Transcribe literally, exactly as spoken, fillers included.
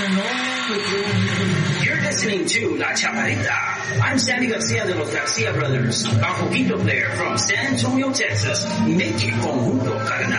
You're listening to La Chaparrita. I'm Sandy Garcia de los Garcia Brothers. Bajo Quinto Player from San Antonio, Texas. Make it conjunto, carnal.